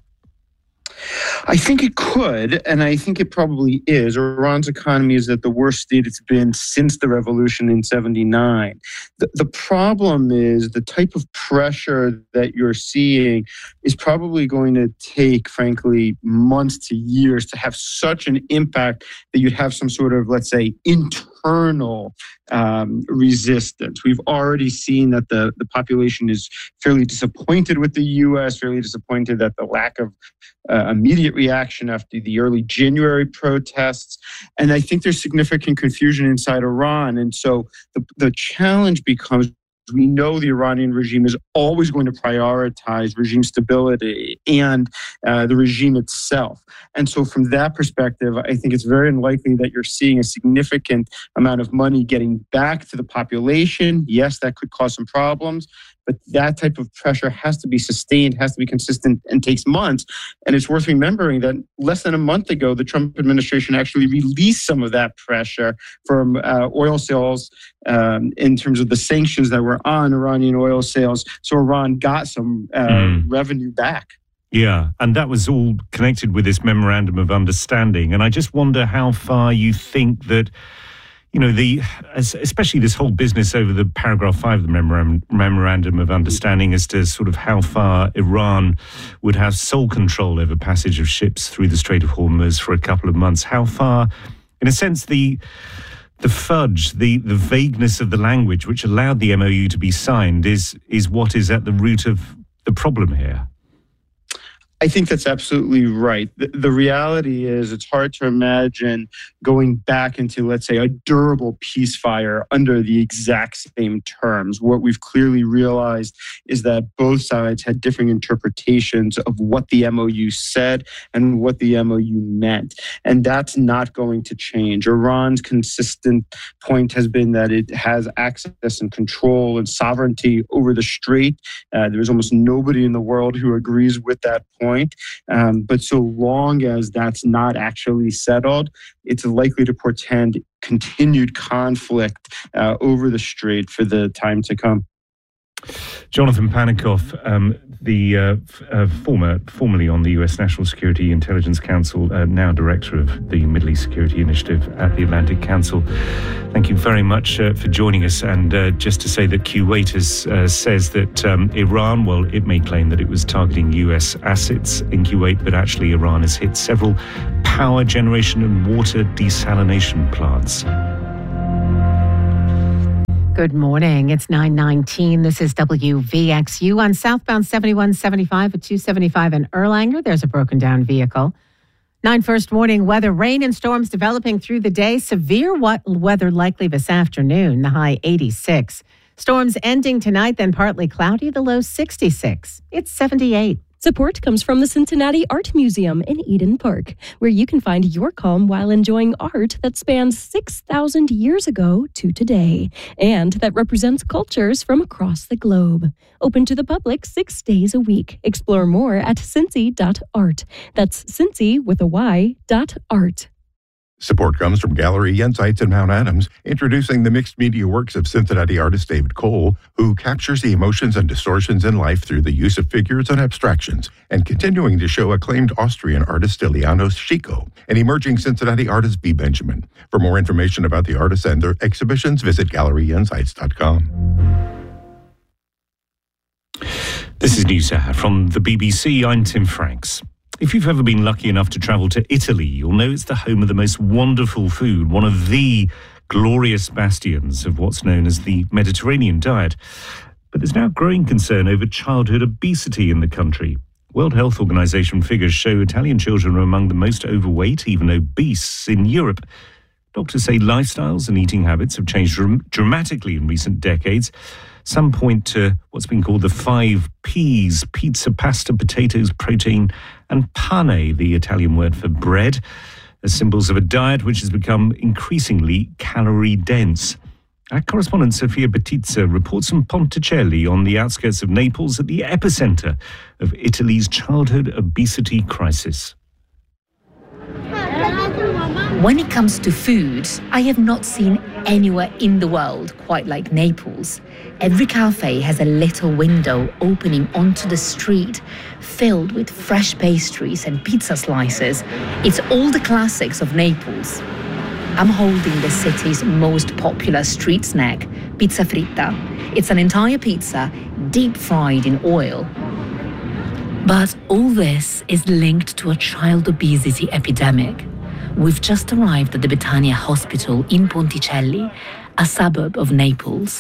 I think it could, and I think it probably is. Iran's economy is at the worst state it's been since the revolution in seventy-nine. The, the problem is the type of pressure that you're seeing is probably going to take, frankly, months to years to have such an impact that you'd have some sort of, let's say, internal um, resistance. We've already seen that the, the population is fairly disappointed with the U S, fairly disappointed at the lack of uh, immediate reaction after the early January protests. And I think there's significant confusion inside Iran. And so the, the challenge becomes, we know the Iranian regime is always going to prioritize regime stability and uh, the regime itself. And so from that perspective, I think it's very unlikely that you're seeing a significant amount of money getting back to the population. Yes, that could cause some problems, but that type of pressure has to be sustained, has to be consistent, and takes months. And it's worth remembering that less than a month ago, the Trump administration actually released some of that pressure from uh, oil sales um, in terms of the sanctions that were on Iranian oil sales. So Iran got some uh, mm. revenue back. Yeah, and that was all connected with this memorandum of understanding. And I just wonder how far you think that, you know, the especially this whole business over the paragraph five of the memorandum, memorandum of understanding as to sort of how far Iran would have sole control over passage of ships through the Strait of Hormuz for a couple of months. How far, in a sense, the the fudge, the, the vagueness of the language which allowed the M O U to be signed is is what is at the root of the problem here. I think that's absolutely right. The, the reality is it's hard to imagine going back into, let's say, a durable ceasefire under the exact same terms. What we've clearly realized is that both sides had different interpretations of what the M O U said and what the M O U meant. And that's not going to change. Iran's consistent point has been that it has access and control and sovereignty over the strait. Uh, there's almost nobody in the world who agrees with that point. point. Um, but so long as that's not actually settled, it's likely to portend continued conflict uh, over the strait for the time to come. Jonathan Panikoff, um, the uh, f- uh, former, formerly on the U S National Security Intelligence Council, uh, now director of the Middle East Security Initiative at the Atlantic Council. Thank you very much uh, for joining us. And uh, just to say that Kuwait has, uh, says that um, Iran, well, it may claim that it was targeting U S assets in Kuwait, but actually Iran has hit several power generation and water desalination plants. Good morning. It's nine nineteen. This is W V X U on southbound seventy-one seventy-five at two seventy-five in Erlanger. There's a broken down vehicle. Nine first warning weather, rain and storms developing through the day. Severe weather likely this afternoon, the high eighty-six. Storms ending tonight, then partly cloudy, the low sixty-six. It's seventy-eight. Support comes from the Cincinnati Art Museum in Eden Park, where you can find your calm while enjoying art that spans six thousand years ago to today, and that represents cultures from across the globe. Open to the public six days a week. Explore more at cincy dot art. That's Cincy with a Y dot art. Support comes from Gallery Insights in Mount Adams, introducing the mixed media works of Cincinnati artist David Cole, who captures the emotions and distortions in life through the use of figures and abstractions, and continuing to show acclaimed Austrian artist Stilianos Chico and emerging Cincinnati artist B. Benjamin. For more information about the artists and their exhibitions, visit gallery insights dot com. This is NewsHour from the B B C. I'm Tim Franks. If you've ever been lucky enough to travel to Italy, you'll know it's the home of the most wonderful food, one of the glorious bastions of what's known as the Mediterranean diet. But there's now growing concern over childhood obesity in the country. World Health Organization figures show Italian children are among the most overweight, even obese, in Europe. Doctors say lifestyles and eating habits have changed dram- dramatically in recent decades. Some point to what's been called the five P's: pizza, pasta, potatoes, protein, and pane, the Italian word for bread, as symbols of a diet which has become increasingly calorie-dense. Our correspondent Sofia Battizza reports from Ponticelli on the outskirts of Naples at the epicenter of Italy's childhood obesity crisis. When it comes to food, I have not seen anywhere in the world quite like Naples. Every cafe has a little window opening onto the street, filled with fresh pastries and pizza slices. It's all the classics of Naples. I'm holding the city's most popular street snack, pizza fritta. It's an entire pizza, deep fried in oil. But all this is linked to a child obesity epidemic. We've just arrived at the Betania Hospital in Ponticelli, a suburb of Naples.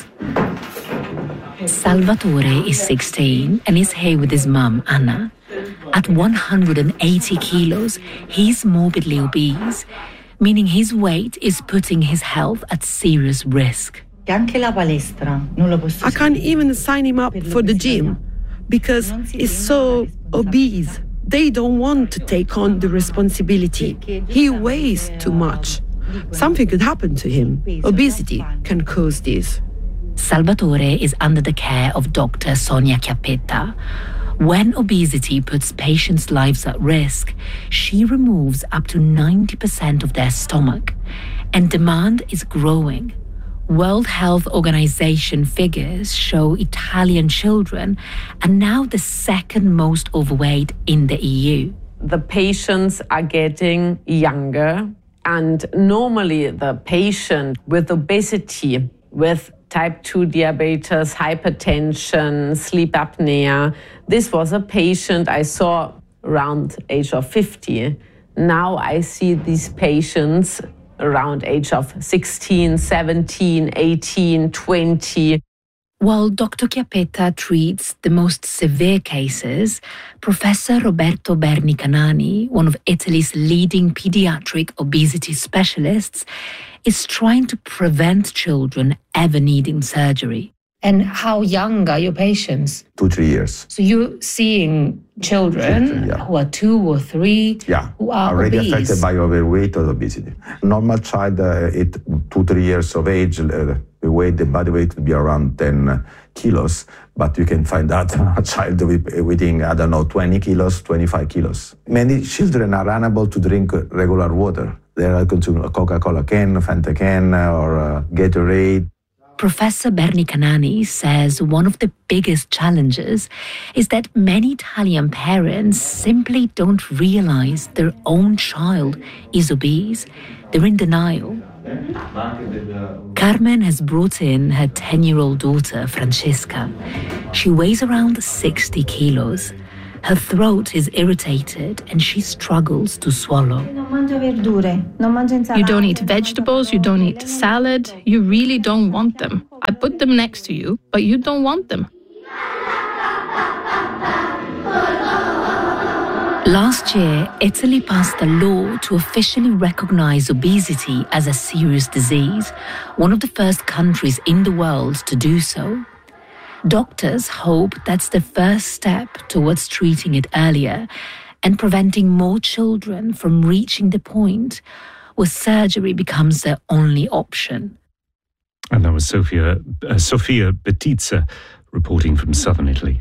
Salvatore is sixteen and is here with his mum, Anna. At one hundred eighty kilos, he's morbidly obese, meaning his weight is putting his health at serious risk. I can't even sign him up for the gym because he's so obese. They don't want to take on the responsibility. He weighs too much. Something could happen to him. Obesity can cause this. Salvatore is under the care of Doctor Sonia Chiappetta. When obesity puts patients' lives at risk, she removes up to ninety percent of their stomach, and demand is growing. World Health Organization figures show Italian children are now the second most overweight in the E U. The patients are getting younger, and normally the patient with obesity, with type two diabetes, hypertension, sleep apnea, this was a patient I saw around age of fifty. Now I see these patients around age of sixteen, seventeen, eighteen, twenty. While Doctor Chiappetta treats the most severe cases, Professor Roberto Berni Canani, one of Italy's leading pediatric obesity specialists, is trying to prevent children ever needing surgery. And how young are your patients? Two, three years. So you're seeing children, children yeah. who are two or three, yeah. who are already obese. affected by overweight or obesity. Normal child uh, at two, three years of age, uh, the weight, the body weight would be around ten kilos, but you can find that a child weighing, I don't know, twenty kilos, twenty-five kilos. Many children are unable to drink regular water. They are consuming a Coca-Cola can, Fanta can, or a Gatorade. Professor Bernie Canani says one of the biggest challenges is that many Italian parents simply don't realize their own child is obese. They're in denial. Carmen has brought in her ten-year-old daughter, Francesca. She weighs around sixty kilos. Her throat is irritated and she struggles to swallow. You don't eat vegetables, you don't eat salad, you really don't want them. I put them next to you, but you don't want them. Last year, Italy passed a law to officially recognize obesity as a serious disease, one of the first countries in the world to do so. Doctors hope that's the first step towards treating it earlier and preventing more children from reaching the point where surgery becomes their only option. And that was Sofia, uh, Sofia Betizza reporting from southern Italy.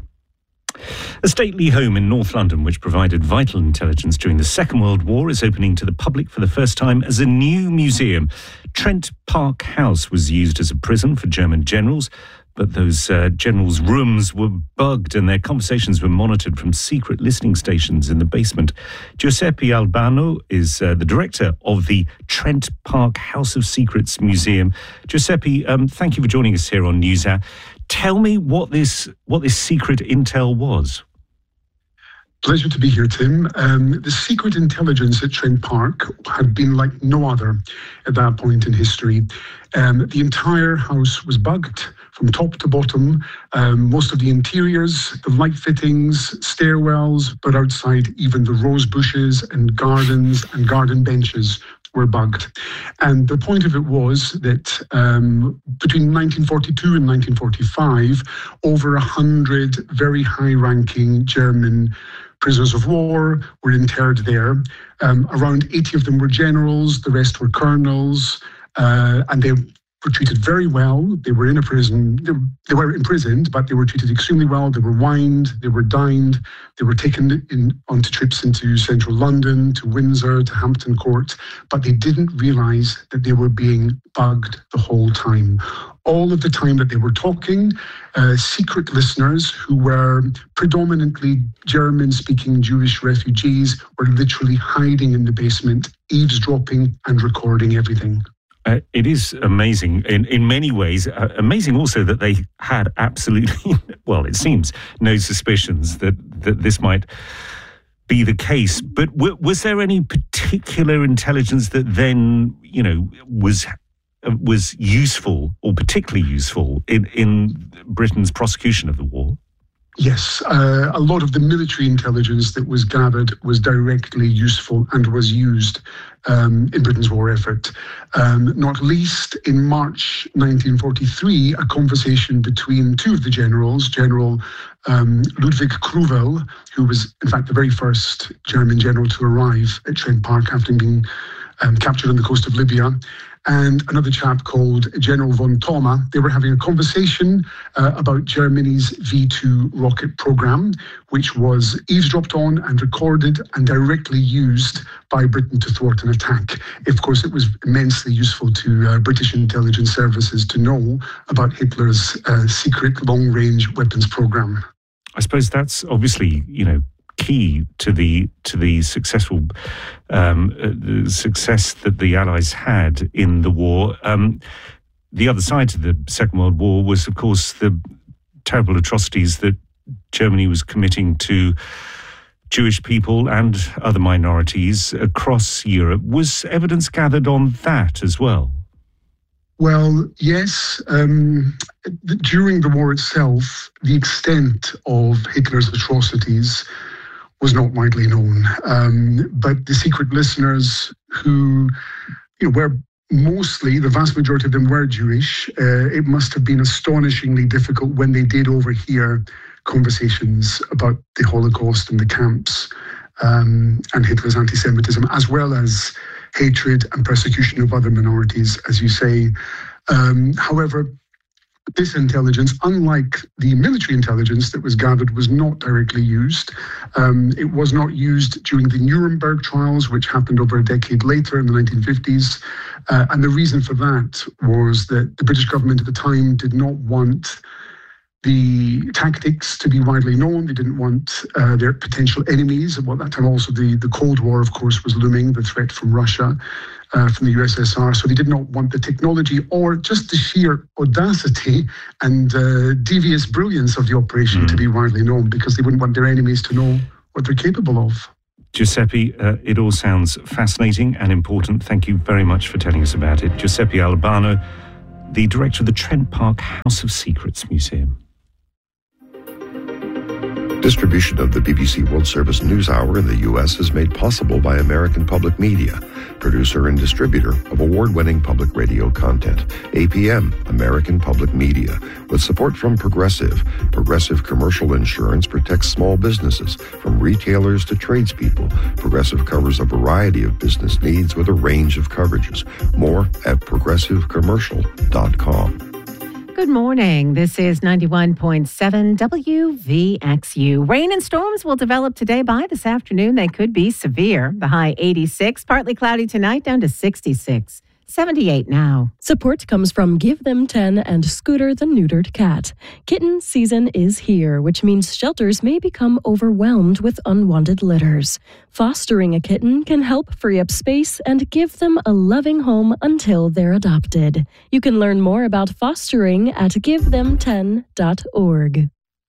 A stately home in North London, which provided vital intelligence during the Second World War, is opening to the public for the first time as a new museum. Trent Park House was used as a prison for German generals, but those uh, generals' rooms were bugged and their conversations were monitored from secret listening stations in the basement. Giuseppe Albano is uh, the director of the Trent Park House of Secrets Museum. Giuseppe, um, thank you for joining us here on NewsHour. Tell me what this what this secret intel was. Pleasure to be here, Tim. Um, the secret intelligence at Trent Park had been like no other at that point in history. Um, the entire house was bugged from top to bottom. Um, most of the interiors, the light fittings, stairwells, but outside even the rose bushes and gardens and garden benches were bugged. And the point of it was that um, between nineteen forty-two and nineteen forty-five, over a hundred very high-ranking German prisoners of war were interred there. Um, around eighty of them were generals, the rest were colonels, uh, and they were treated very well. They were in a prison, they, they were imprisoned, but they were treated extremely well. They were wined, they were dined, they were taken in onto trips into central London, to Windsor, to Hampton Court, but they didn't realise that they were being bugged the whole time. All of the time that they were talking, uh, secret listeners who were predominantly German-speaking Jewish refugees were literally hiding in the basement, eavesdropping and recording everything. Uh, it is amazing in, in many ways. Uh, amazing also that they had absolutely, well, it seems, no suspicions that, that this might be the case. But w- was there any particular intelligence that then, you know, was was useful or particularly useful in, in Britain's prosecution of the war? Yes, uh, a lot of the military intelligence that was gathered was directly useful and was used um, in Britain's war effort. Um, not least in March nineteen forty-three, a conversation between two of the generals, General um, Ludwig Kruvel, who was in fact the very first German general to arrive at Trent Park after being um, captured on the coast of Libya, and another chap called General von Thoma. They were having a conversation uh, about Germany's V two rocket program, which was eavesdropped on and recorded and directly used by Britain to thwart an attack. Of course, it was immensely useful to uh, British intelligence services to know about Hitler's uh, secret long-range weapons program. I suppose that's obviously, you know, key to the to the successful um, uh, the success that the Allies had in the war. Um, the other side to the Second World War was, of course, the terrible atrocities that Germany was committing to Jewish people and other minorities across Europe. Was evidence gathered on that as well? Well, yes. Um, during the war itself, the extent of Hitler's atrocities was not widely known. Um, but the secret listeners who, you know, were mostly, the vast majority of them were Jewish, uh, it must have been astonishingly difficult when they did overhear conversations about the Holocaust and the camps um, and Hitler's anti-Semitism, as well as hatred and persecution of other minorities, as you say. Um, however, This intelligence, unlike the military intelligence that was gathered, was not directly used. Um, it was not used during the Nuremberg trials, which happened over a decade later in the nineteen fifties. Uh, and the reason for that was that the British government at the time did not want the tactics to be widely known. They didn't want uh, their potential enemies. At that time also the, the Cold War, of course, was looming, the threat from Russia, uh, from the U S S R. So they did not want the technology or just the sheer audacity and uh, devious brilliance of the operation mm. to be widely known, because they wouldn't want their enemies to know what they're capable of. Giuseppe, uh, it all sounds fascinating and important. Thank you very much for telling us about it. Giuseppe Albano, the director of the Trent Park House of Secrets Museum. Distribution of the B B C World Service News Hour in the U S is made possible by American Public Media, producer and distributor of award-winning public radio content. A P M, American Public Media, with support from Progressive. Progressive Commercial Insurance protects small businesses, from retailers to tradespeople. Progressive covers a variety of business needs with a range of coverages. More at progressive commercial dot com. Good morning. This is ninety-one point seven W V X U. Rain and storms will develop today. By this afternoon, they could be severe. The high eighty-six, partly cloudy tonight, down to sixty-six. seventy-eight now. Support comes from Give Them ten and Scooter the Neutered Cat. Kitten season is here, which means shelters may become overwhelmed with unwanted litters. Fostering a kitten can help free up space and give them a loving home until they're adopted. You can learn more about fostering at give them ten dot org.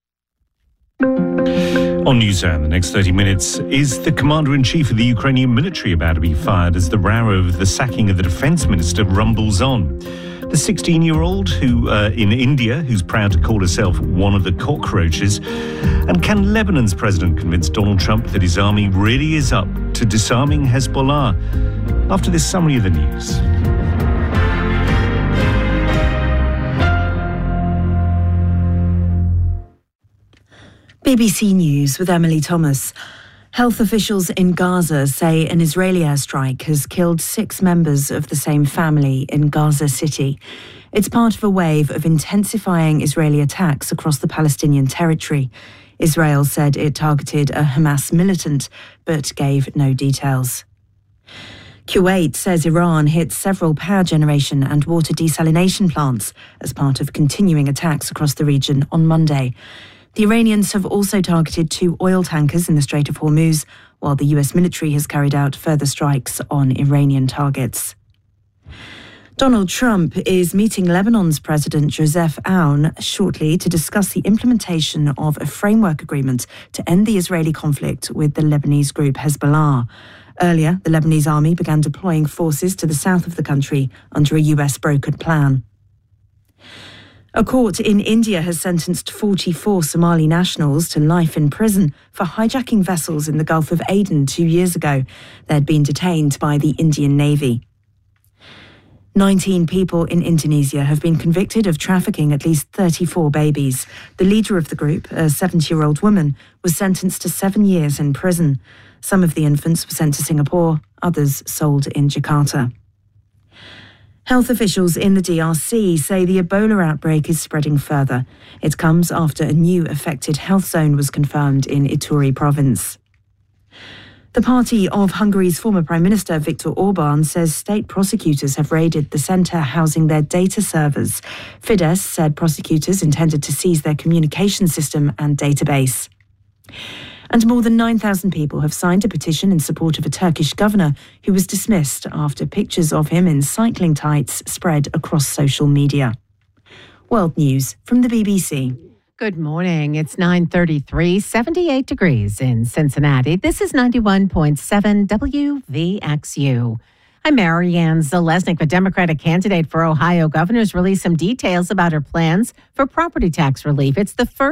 On NewsHour in the next thirty minutes, is the commander-in-chief of the Ukrainian military about to be fired as the row over the sacking of the defence minister rumbles on? The sixteen-year-old who uh, in India, who's proud to call herself one of the cockroaches. And can Lebanon's president convince Donald Trump that his army really is up to disarming Hezbollah? After this summary of the news. B B C News with Emily Thomas. Health officials in Gaza say an Israeli airstrike has killed six members of the same family in Gaza City. It's part of a wave of intensifying Israeli attacks across the Palestinian territory. Israel said it targeted a Hamas militant, but gave no details. Kuwait says Iran hit several power generation and water desalination plants as part of continuing attacks across the region on Monday. The Iranians have also targeted two oil tankers in the Strait of Hormuz, while the U S military has carried out further strikes on Iranian targets. Donald Trump is meeting Lebanon's President Joseph Aoun shortly to discuss the implementation of a framework agreement to end the Israeli conflict with the Lebanese group Hezbollah. Earlier, the Lebanese army began deploying forces to the south of the country under a U S-brokered plan. A court in India has sentenced forty-four Somali nationals to life in prison for hijacking vessels in the Gulf of Aden two years ago. They'd been detained by the Indian Navy. nineteen people in Indonesia have been convicted of trafficking at least thirty-four babies. The leader of the group, a seventy-year-old woman, was sentenced to seven years in prison. Some of the infants were sent to Singapore, others sold in Jakarta. Health officials in the D R C say the Ebola outbreak is spreading further. It comes after a new affected health zone was confirmed in Ituri province. The party of Hungary's former Prime Minister Viktor Orban says state prosecutors have raided the centre housing their data servers. Fidesz said prosecutors intended to seize their communication system and database. And more than nine thousand people have signed a petition in support of a Turkish governor who was dismissed after pictures of him in cycling tights spread across social media. World News from the B B C. Good morning. It's nine thirty-three, seventy-eight degrees in Cincinnati. This is ninety-one point seven W V X U. I'm Marianne Zalesnik, the Democratic candidate for Ohio governor, has released some details about her plans for property tax relief. It's the first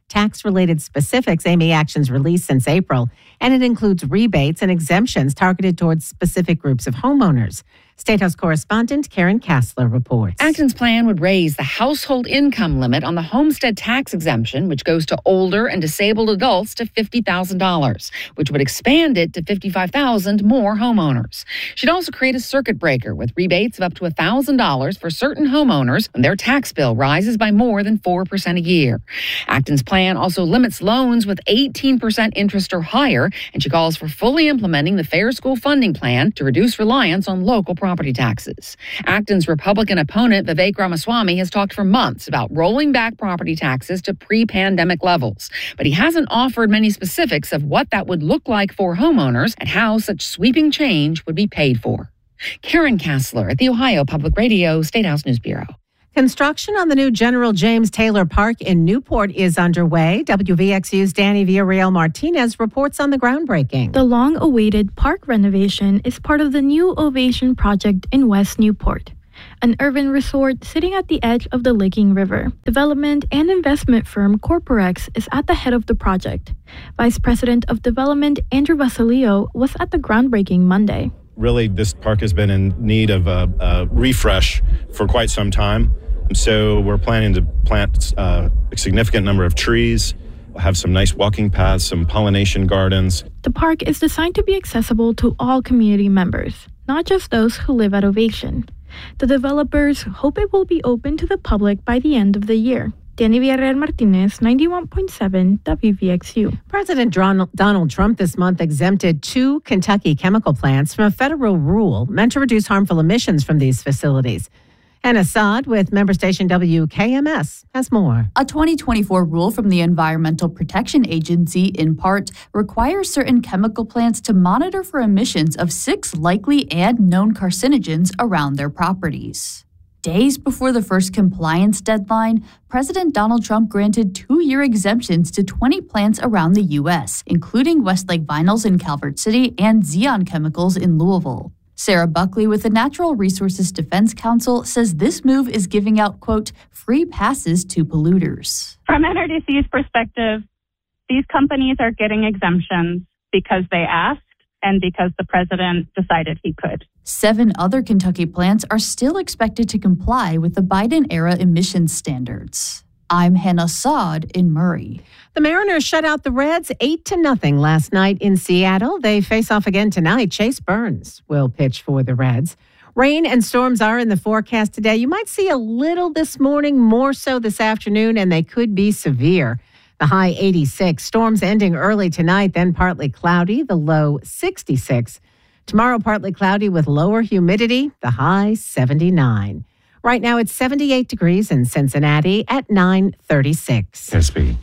tax-related specifics Amy Actions released since April, and it includes rebates and exemptions targeted towards specific groups of homeowners. State House correspondent Karen Kassler reports. Acton's plan would raise the household income limit on the homestead tax exemption, which goes to older and disabled adults, to fifty thousand dollars, which would expand it to fifty-five thousand dollars more homeowners. She'd also create a circuit breaker with rebates of up to one thousand dollars for certain homeowners when their tax bill rises by more than four percent a year. Acton's plan also limits loans with eighteen percent interest or higher, and she calls for fully implementing the Fair School Funding Plan to reduce reliance on local property taxes. Acton's Republican opponent, Vivek Ramaswamy, has talked for months about rolling back property taxes to pre-pandemic levels, but he hasn't offered many specifics of what that would look like for homeowners and how such sweeping change would be paid for. Karen Kassler at the Ohio Public Radio State House News Bureau. Construction on the new General James Taylor Park in Newport is underway. W V X U's Danny Villarreal Martinez reports on the groundbreaking. The long-awaited park renovation is part of the new Ovation project in West Newport, an urban resort sitting at the edge of the Licking River. Development and investment firm Corporex is at the head of the project. Vice President of Development Andrew Basilio was at the groundbreaking Monday. Really, this park has been in need of a, a refresh for quite some time. And so we're planning to plant uh, a significant number of trees, have some nice walking paths, some pollination gardens. The park is designed to be accessible to all community members, not just those who live at Ovation. The developers hope it will be open to the public by the end of the year. Danny Villarreal Martinez, ninety-one point seven W V X U. President Donald Trump this month exempted two Kentucky chemical plants from a federal rule meant to reduce harmful emissions from these facilities. And Assad with member station W K M S has more. A twenty twenty-four rule from the Environmental Protection Agency, in part, requires certain chemical plants to monitor for emissions of six likely and known carcinogens around their properties. Days before the first compliance deadline, President Donald Trump granted two-year exemptions to twenty plants around the U S, including Westlake Vinyls in Calvert City and Zeon Chemicals in Louisville. Sarah Buckley with the Natural Resources Defense Council says this move is giving out, quote, free passes to polluters. From N R D C's perspective, these companies are getting exemptions because they asked and because the president decided he could. Seven other Kentucky plants are still expected to comply with the Biden-era emissions standards. I'm Hannah Saad in Murray. The Mariners shut out the Reds eight to nothing last night in Seattle. They face off again tonight. Chase Burns will pitch for the Reds. Rain and storms are in the forecast today. You might see a little this morning, more so this afternoon, and they could be severe. The high eighty-six. Storms ending early tonight, then partly cloudy, the low sixty-six. Tomorrow, partly cloudy with lower humidity, the high seventy-nine. Right now, it's seventy-eight degrees in Cincinnati at nine thirty-six. S B.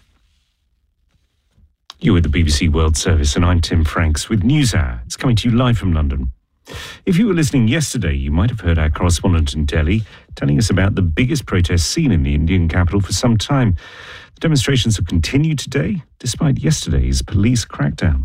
You're with the B B C World Service, and I'm Tim Franks with NewsHour. It's coming to you live from London. If you were listening yesterday, you might have heard our correspondent in Delhi telling us about the biggest protest scene in the Indian capital for some time. The demonstrations have continued today, despite yesterday's police crackdown.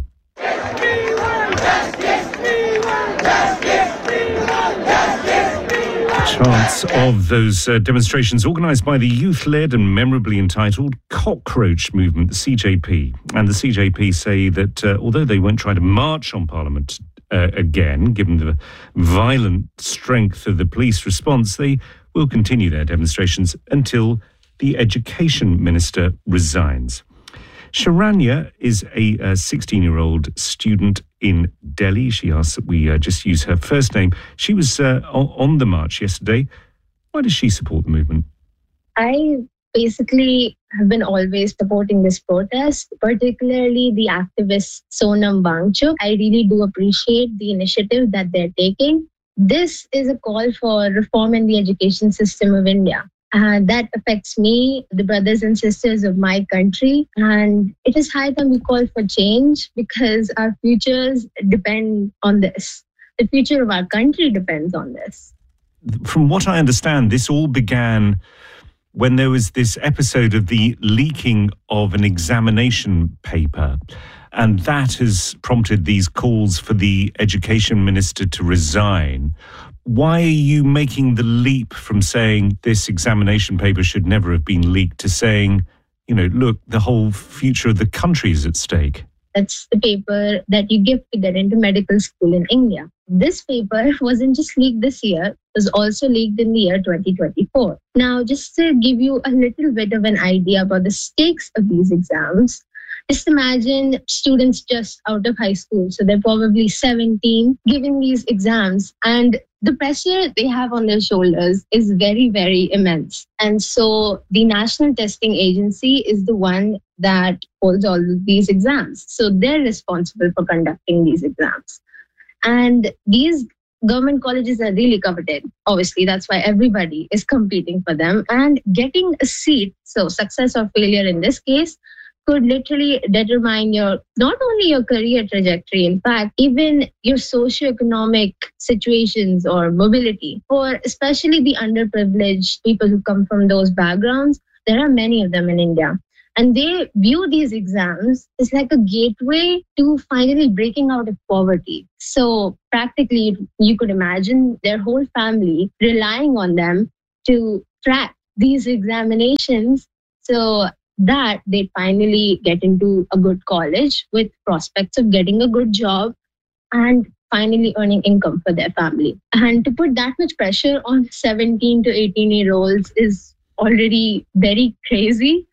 Chants of those uh, demonstrations organised by the youth-led and memorably entitled Cockroach Movement, the C J P. And the C J P say that uh, although they won't try to march on Parliament uh, again, given the violent strength of the police response, they will continue their demonstrations until the Education Minister resigns. Sharanya is a uh, sixteen-year-old student in Delhi. She asks that we uh, just use her first name. She was uh, on the march yesterday. Why does she support the movement? I basically have been always supporting this protest, particularly the activist Sonam Wangchuk. I really do appreciate the initiative that they're taking. This is a call for reform in the education system of India. Uh, that affects me, the brothers and sisters of my country. And it is high time we call for change because our futures depend on this. The future of our country depends on this. From what I understand, this all began when there was this episode of the leaking of an examination paper. And that has prompted these calls for the education minister to resign. Why are you making the leap from saying this examination paper should never have been leaked to saying, you know, look, the whole future of the country is at stake. That's the paper that you give to get into medical school in India. This paper wasn't just leaked this year, it was also leaked in the year twenty twenty-four. Now, just to give you a little bit of an idea about the stakes of these exams, just imagine students just out of high school, so they're probably seventeen, giving these exams, and the pressure they have on their shoulders is very, very immense. And so the National Testing Agency is the one that holds all of these exams. So they're responsible for conducting these exams. And these government colleges are really coveted. Obviously, that's why everybody is competing for them. And getting a seat, so success or failure in this case, could literally determine your, not only your career trajectory, in fact, even your socioeconomic situations or mobility. For especially the underprivileged people who come from those backgrounds, there are many of them in India. And they view these exams as like a gateway to finally breaking out of poverty. So practically, you could imagine their whole family relying on them to track these examinations so that they finally get into a good college with prospects of getting a good job and finally earning income for their family. And to put that much pressure on seventeen to eighteen year olds is already very crazy.